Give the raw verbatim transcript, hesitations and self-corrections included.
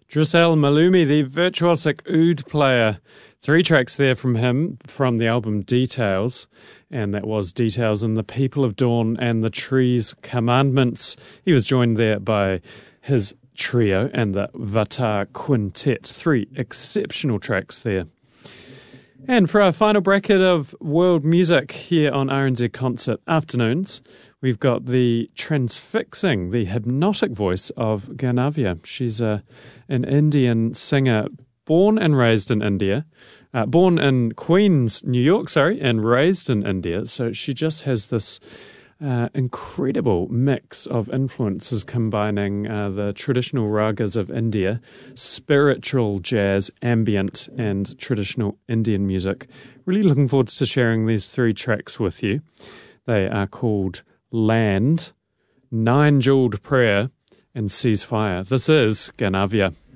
Drissel Malumi, the virtuosic oud player. Three tracks there from him from the album Details, and that was Details in the People of Dawn and the Tree's Commandments. He was joined there by his trio and the Vatar Quintet. Three exceptional tracks there. And for our final bracket of world music here on R N Z Concert Afternoons, we've got the transfixing, the hypnotic voice of Ganavia. She's a, an Indian singer born and raised in India, uh, born in Queens, New York, sorry, and raised in India. So she just has this uh, incredible mix of influences combining uh, the traditional ragas of India, spiritual jazz, ambient, and traditional Indian music. Really looking forward to sharing these three tracks with you. They are called Land, Nine Jeweled Prayer, and Ceasefire. This is Ganavia.